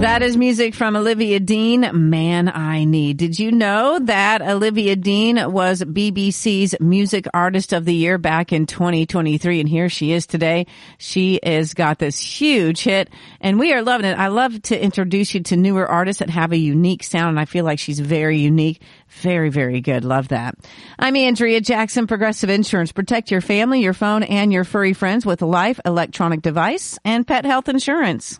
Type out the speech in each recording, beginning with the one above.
That is music from Olivia Dean, Man I Need. Did you know that Olivia Dean was BBC's Music Artist of the Year back in 2023? And here she is today. She has got this huge hit, and we are loving it. I love to introduce you to newer artists that have a unique sound, and I feel like she's very unique. Very, very good. Love that. I'm Andrea Jackson, Progressive Insurance. Protect your family, your phone, and your furry friends with Life Electronic Device and Pet Health Insurance.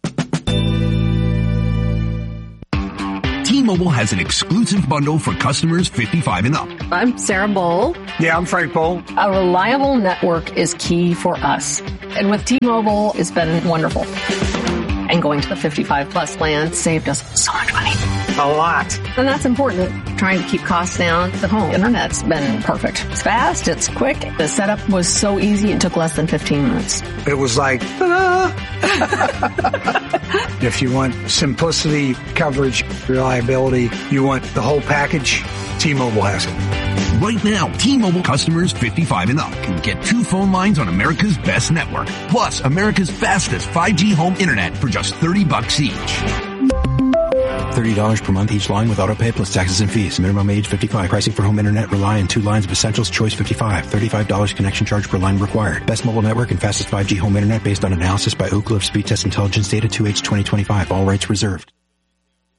T-Mobile has an exclusive bundle for customers 55 and up. I'm Sarah Bowl. Yeah, I'm Frank Bowl. A reliable network is key for us. And with T-Mobile, it's been wonderful. And going to the 55 plus plan saved us so much money. A lot. And that's important. Trying to keep costs down. The home internet's been perfect. It's fast. It's quick. The setup was so easy. It took less than 15 minutes. It was like, ta-da! If you want simplicity, coverage, reliability, you want the whole package, T-Mobile has it. Right now, T-Mobile customers 55 and up can get 2 phone lines on America's best network, plus America's fastest 5G home internet for just $30 each. $30 per month each line with autopay plus taxes and fees. Minimum age 55. Pricing for home internet rely on 2 lines of essentials. Choice 55. $35 connection charge per line required. Best mobile network and fastest 5G home internet based on analysis by Ookla of Speed Test Intelligence data 2H 2025. All rights reserved.